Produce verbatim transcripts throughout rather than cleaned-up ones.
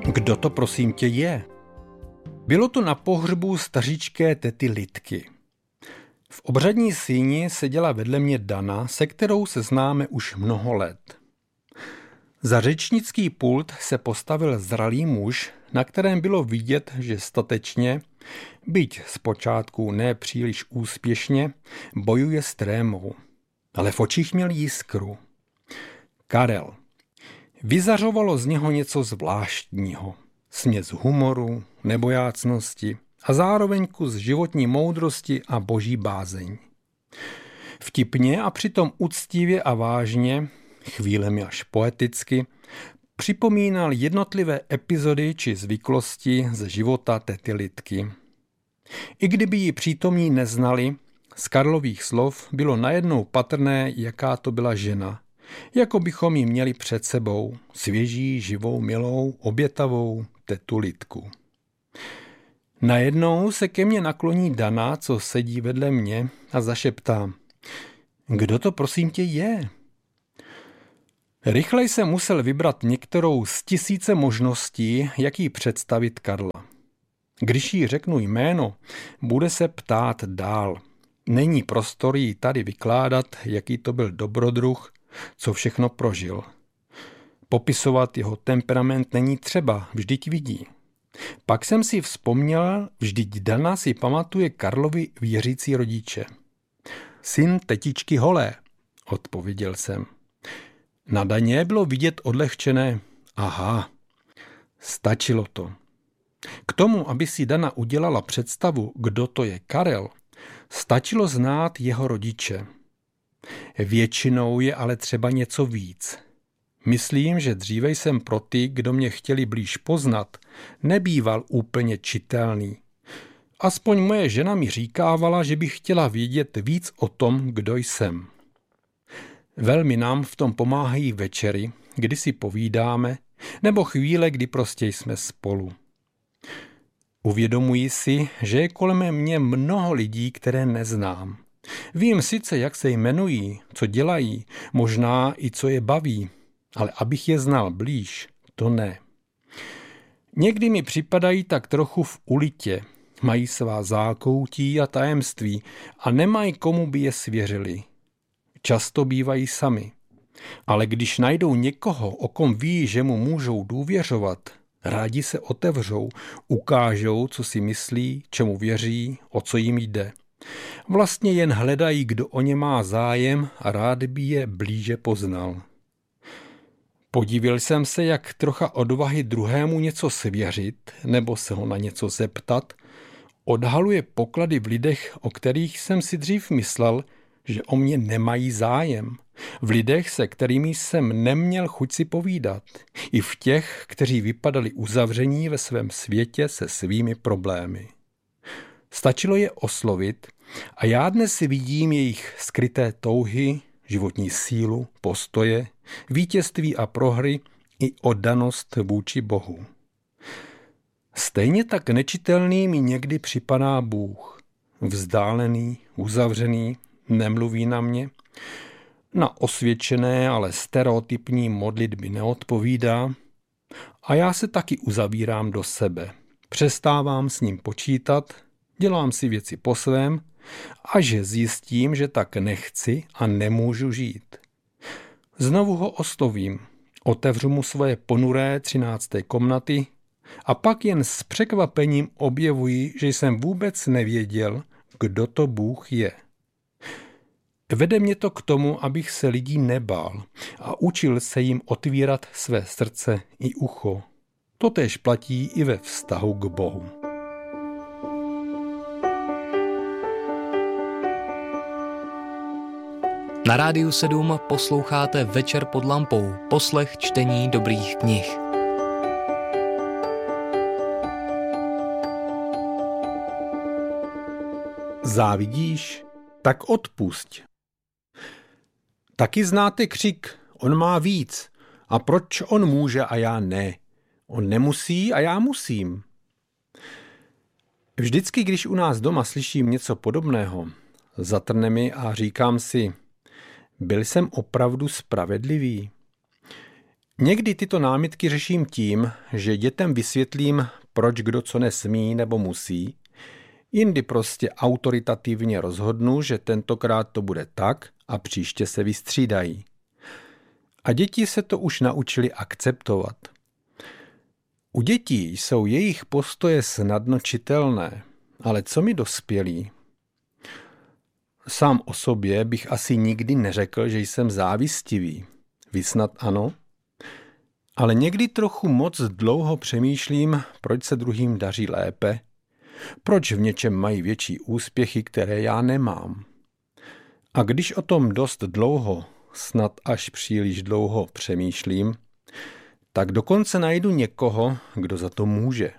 Kdo to prosím tě je? Bylo to na pohřbu staříčké tety Lidky. V obřadní síni seděla vedle mě Dana, se kterou se známe už mnoho let. Za řečnický pult se postavil zralý muž, na kterém bylo vidět, že statečně, byť zpočátku ne příliš úspěšně, bojuje s trémou. Ale v očích měl jiskru. Karel. Vyzařovalo z něho něco zvláštního. Směs humoru, nebojácnosti a zároveň kus životní moudrosti a boží bázeň. Vtipně a přitom uctivě a vážně, chvílemi až poeticky, připomínal jednotlivé epizody či zvyklosti ze života tety Lidky. I kdyby ji přítomní neznali, z Karlových slov bylo najednou patrné, jaká to byla žena, jako bychom ji měli před sebou, svěží, živou, milou, obětavou tetu Lidku. Najednou se ke mně nakloní Dana, co sedí vedle mě, a zašeptá: Kdo to prosím tě je? Rychlej jsem musel vybrat některou z tisíce možností, jak jí představit Karla. Když jí řeknu jméno, bude se ptát dál. Není prostor jí tady vykládat, jaký to byl dobrodruh, co všechno prožil. Popisovat jeho temperament není třeba, vždyť vidí. Pak jsem si vzpomněl, vždyť Dana si pamatuje Karlovi věřící rodiče. Syn tetičky Holé, odpověděl jsem. Na Daně bylo vidět odlehčené. Aha, stačilo to. K tomu, aby si Dana udělala představu, kdo to je Karel, stačilo znát jeho rodiče. Většinou je ale třeba něco víc. Myslím, že dříve jsem pro ty, kdo mě chtěli blíž poznat, nebýval úplně čitelný. Aspoň moje žena mi říkávala, že bych chtěla vědět víc o tom, kdo jsem. Velmi nám v tom pomáhají večery, kdy si povídáme, nebo chvíle, kdy prostě jsme spolu. Uvědomuji si, že je kolem mě mnoho lidí, které neznám. Vím sice, jak se jmenují, co dělají, možná i co je baví, ale abych je znal blíž, to ne. Někdy mi připadají tak trochu v ulitě, mají svá zákoutí a tajemství a nemají komu by je svěřili. Často bývají sami, ale když najdou někoho, o kom ví, že mu můžou důvěřovat, rádi se otevřou, ukážou, co si myslí, čemu věří, o co jim jde. Vlastně jen hledají, kdo o ně má zájem a rád by je blíže poznal. Podívil jsem se, jak trocha odvahy druhému něco svěřit nebo se ho na něco zeptat odhaluje poklady v lidech, o kterých jsem si dřív myslel, že o mě nemají zájem. V lidech, se kterými jsem neměl chuť si povídat. I v těch, kteří vypadali uzavření ve svém světě se svými problémy. Stačilo je oslovit a já dnes si vidím jejich skryté touhy, životní sílu, postoje, vítězství a prohry i oddanost vůči Bohu. Stejně tak nečitelný mi někdy připadá Bůh. Vzdálený, uzavřený, nemluví na mě. Na osvědčené, ale stereotypní modlitby neodpovídá. A já se taky uzavírám do sebe. Přestávám s ním počítat, dělám si věci po svém, a že zjistím, že tak nechci a nemůžu žít. Znovu ho oslovím, otevřu mu svoje ponuré třinácté komnaty a pak jen s překvapením objevuji, že jsem vůbec nevěděl, kdo to Bůh je. Vede mě to k tomu, abych se lidí nebál a učil se jim otvírat své srdce i ucho. Totéž platí i ve vztahu k Bohu. Na Rádiu sedm posloucháte Večer pod lampou, poslech čtení dobrých knih. Závidíš? Tak odpusť. Taky znáte křik, on má víc. A proč on může a já ne? On nemusí a já musím. Vždycky, když u nás doma slyším něco podobného, zatrne mi a říkám si, byl jsem opravdu spravedlivý? Někdy tyto námitky řeším tím, že dětem vysvětlím, proč kdo co nesmí nebo musí. Jindy prostě autoritativně rozhodnu, že tentokrát to bude tak a příště se vystřídají. A děti se to už naučili akceptovat. U dětí jsou jejich postoje snadno čitelné, ale co mi dospělí? Sám o sobě bych asi nikdy neřekl, že jsem závistivý. Vy snad ano? Ale někdy trochu moc dlouho přemýšlím, proč se druhým daří lépe, proč v něčem mají větší úspěchy, které já nemám. A když o tom dost dlouho, snad až příliš dlouho přemýšlím, tak dokonce najdu někoho, kdo za to může.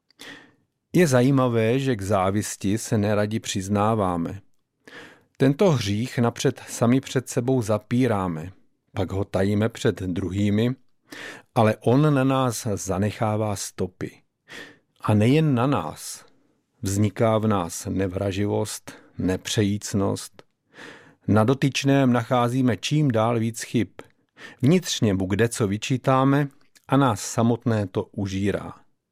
Je zajímavé, že k závisti se neradi přiznáváme. Tento hřích napřed sami před sebou zapíráme, pak ho tajíme před druhými, ale on na nás zanechává stopy. A nejen na nás. Vzniká v nás nevraživost, nepřejícnost. Na dotyčném nacházíme čím dál víc chyb. Vnitřně mu kdeco vyčítáme a nás samotné to užírá.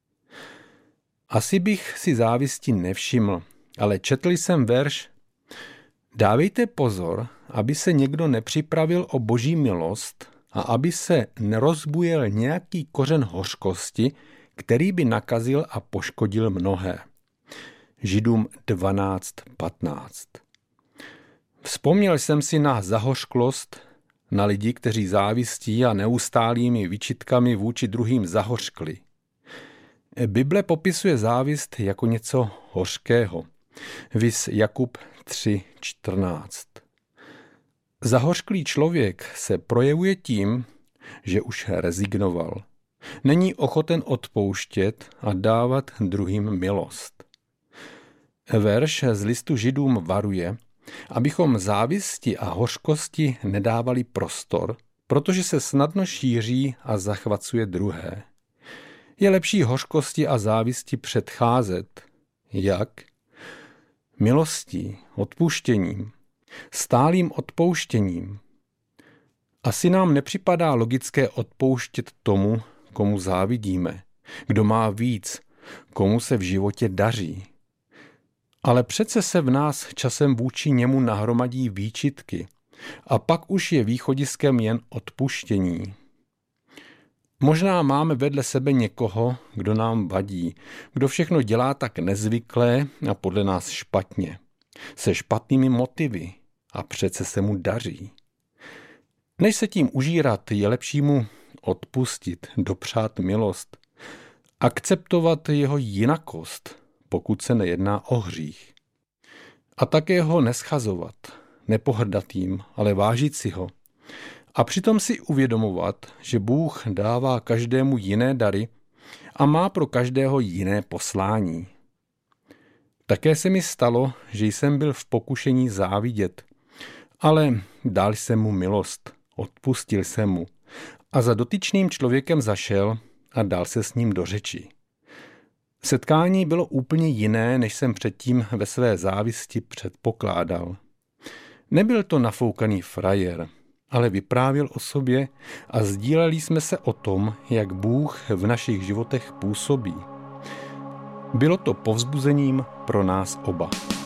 Asi bych si závisti nevšiml, ale četl jsem verš: Dávejte pozor, aby se někdo nepřipravil o boží milost a aby se nerozbujel nějaký kořen hořkosti, který by nakazil a poškodil mnohé. Židům dvanáct patnáct. Vzpomněl jsem si na zahořklost, na lidi, kteří závistí a neustálými výčitkami vůči druhým zahořkli. Bible popisuje závist jako něco hořkého. Vis Jakub tři čtrnáct. Zahořklý člověk se projevuje tím, že už rezignoval. Není ochoten odpouštět a dávat druhým milost. Verš z listu Židům varuje, abychom závisti a hořkosti nedávali prostor, protože se snadno šíří a zachvacuje druhé. Je lepší hořkosti a závisti předcházet. Jak? Milostí, odpuštěním, stálým odpouštěním. Asi nám nepřipadá logické odpouštět tomu, komu závidíme, kdo má víc, komu se v životě daří. Ale přece se v nás časem vůči němu nahromadí výčitky a pak už je východiskem jen odpuštění. Možná máme vedle sebe někoho, kdo nám vadí, kdo všechno dělá tak nezvyklé a podle nás špatně, se špatnými motivy a přece se mu daří. Než se tím užírat, je lepší mu odpustit, dopřát milost, akceptovat jeho jinakost, pokud se nejedná o hřích. A také ho neschazovat, nepohrdat jim, ale vážit si ho. A přitom si uvědomovat, že Bůh dává každému jiné dary a má pro každého jiné poslání. Také se mi stalo, že jsem byl v pokušení závidět, ale dal jsem mu milost, odpustil jsem mu a za dotyčným člověkem zašel a dal se s ním do řeči. Setkání bylo úplně jiné, než jsem předtím ve své závisti předpokládal. Nebyl to nafoukaný frajer, ale vyprávěl o sobě a sdíleli jsme se o tom, jak Bůh v našich životech působí. Bylo to povzbuzením pro nás oba.